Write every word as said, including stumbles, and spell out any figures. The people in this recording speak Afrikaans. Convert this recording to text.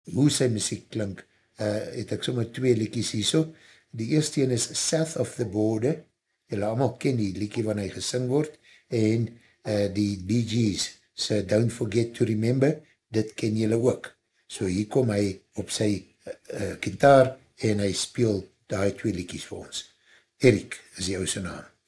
hoe sy muziek klink, uh, het ek sommer twee liedjies hierso. Die eerste een is South of the Border, julle allemaal ken die liedjie wanneer hy gesing word, en uh, die Bee Gees, so Don't Forget to Remember, dit ken julle ook. So hier kom hy op sy uh, uh, gitaar, en hy speel die twee liedjies vir ons. Erik is jou sy naam.